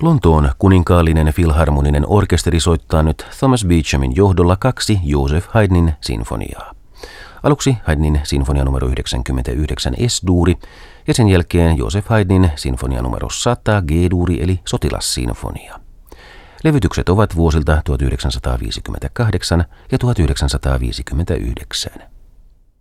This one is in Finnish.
Lontoon kuninkaallinen filharmoninen orkesteri soittaa nyt Thomas Beechamin johdolla 2 Joseph Haydnin sinfoniaa. Aluksi Haydnin sinfonia numero 99 S-duuri ja sen jälkeen Joseph Haydnin sinfonia numero 100 G-duuri eli sotilassinfonia. Levytykset ovat vuosilta 1958 ja 1959.